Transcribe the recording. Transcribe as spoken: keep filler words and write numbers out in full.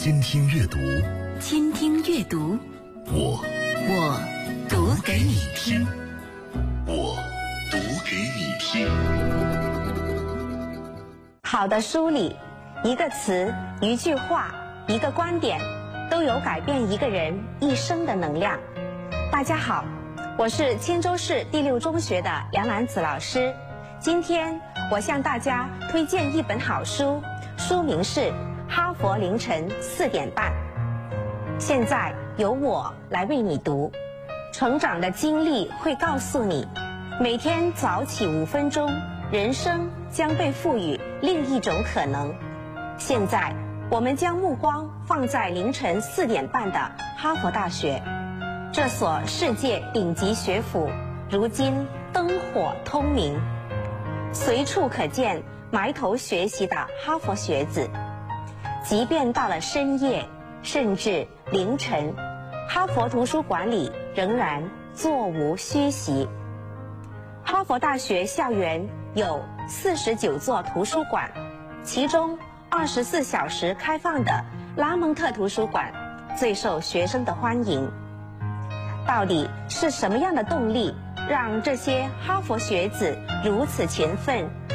倾听阅读， 倾听阅读， 我我读给你听， 我读给你听。 好的书里，一个词、一句话、一个观点，都有改变一个人一生的能量。大家好，我是千州市第六中学的梁兰子老师。今天我向大家推荐一本好书，书名是《哈佛凌晨四点半》。现在由我来为你读。成长的经历会告诉你，每天早起五分钟，人生将被赋予另一种可能。现在我们将目光放在凌晨四点半的哈佛大学，这所世界顶级学府如今灯火通明，随处可见埋头学习的哈佛学子。即便到了深夜，甚至凌晨，哈佛图书馆里仍然座无虚席。哈佛大学校园有四十九座图书馆，其中二十四小时开放的拉蒙特图书馆最受学生的欢迎。到底是什么样的动力让这些哈佛学子如此勤奋、